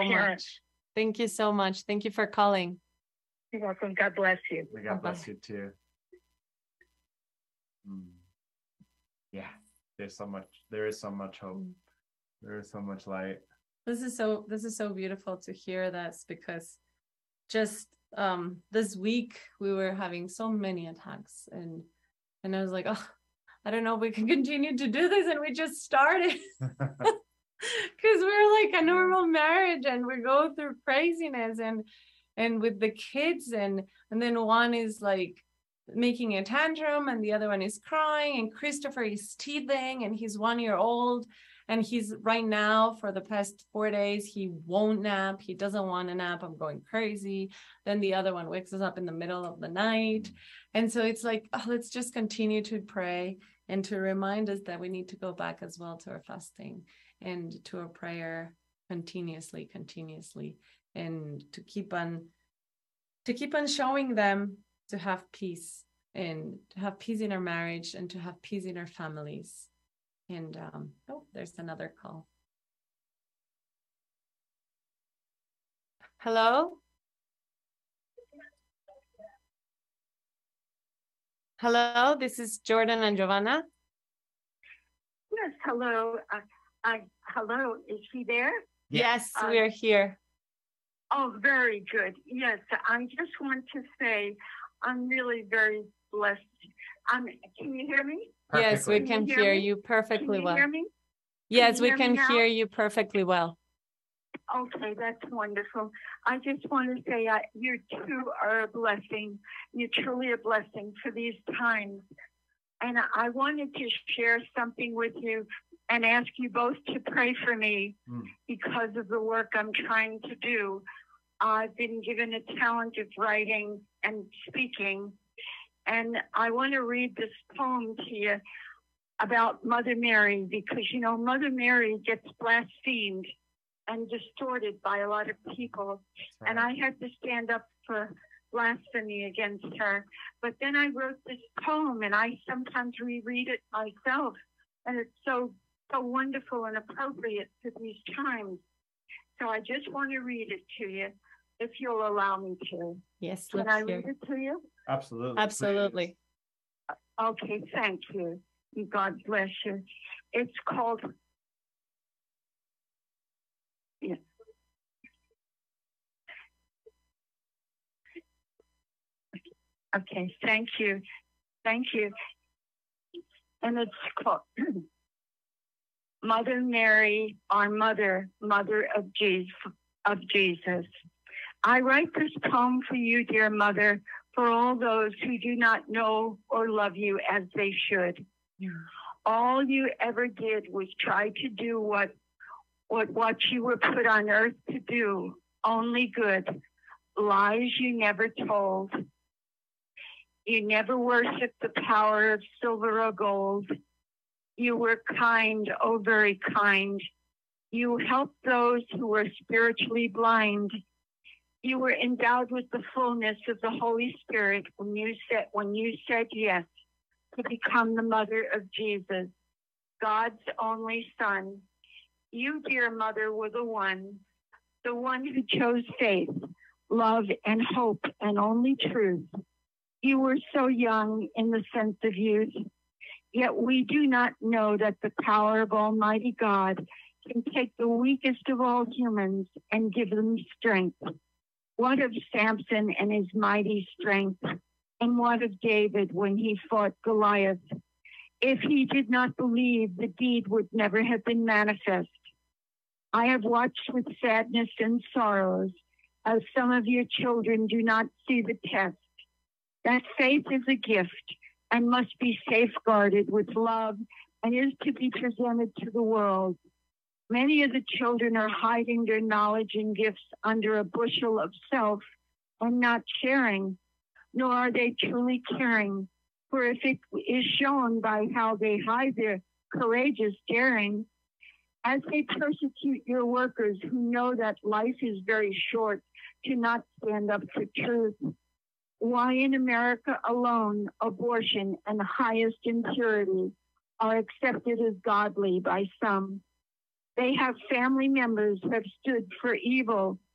so much. Thank you so much. Thank you for calling. You're welcome. God bless you. May God bless you too. Yeah, there is so much hope. There is so much light. This is so beautiful to hear this, because just this week we were having so many attacks, and I was like, oh, I don't know if we can continue to do this, and we just started. Because we're like a normal marriage and we go through craziness and with the kids, and then one is like making a tantrum and the other one is crying, and Christopher is teething and he's 1 year old, and he's right now for the past 4 days he won't nap, he doesn't want to nap, I'm going crazy. Then the other one wakes us up in the middle of the night, and so it's like, oh, let's just continue to pray and to remind us that we need to go back as well to our fasting and to a prayer continuously, and to keep on showing them to have peace, and to have peace in our marriage, and to have peace in our families. And oh, there's another call. Hello? Hello, this is Jordan and Giovanna. Yes, hello. Hello, is she there? Yes, we are here. Oh, very good. Yes, I just want to say I'm really very blessed. Can you hear me? Yes, we can hear you perfectly well. Can you hear me? Yes, we can hear you perfectly well. Okay, that's wonderful. I just want to say you two are a blessing. You're truly a blessing for these times. And I wanted to share something with you and ask you both to pray for me because of the work I'm trying to do. I've been given a talent of writing and speaking, and I want to read this poem to you about Mother Mary, because, you know, Mother Mary gets blasphemed and distorted by a lot of people, and I had to stand up for blasphemy against her. But then I wrote this poem, and I sometimes reread it myself, and it's so wonderful and appropriate for these times. So I just want to read it to you, if you'll allow me to. Yes, can I read it to you? Absolutely. Okay, thank you. God bless you. It's called, yeah. Okay, thank you. Thank you. And it's called Mother Mary, our mother of Jesus. I write this poem for you, dear mother, for all those who do not know or love you as they should. All you ever did was try to do what you were put on earth to do, only good. Lies you never told. You never worshiped the power of silver or gold. You were kind, oh, very kind. You helped those who were spiritually blind. You were endowed with the fullness of the Holy Spirit when you said yes to become the mother of Jesus, God's only Son. You, dear mother, were the one who chose faith, love, and hope, and only truth. You were so young in the sense of youth, yet we do not know that the power of Almighty God can take the weakest of all humans and give them strength. What of Samson and his mighty strength? And what of David when he fought Goliath? If he did not believe, the deed would never have been manifest. I have watched with sadness and sorrows as some of your children do not see the test. That faith is a gift and must be safeguarded with love and is to be presented to the world. Many of the children are hiding their knowledge and gifts under a bushel of self and not sharing, nor are they truly caring. For if it is shown by how they hide their courageous daring, as they persecute your workers who know that life is very short to not stand up for truth, why in America alone abortion and the highest impurity are accepted as godly by some? They have family members who have stood for evil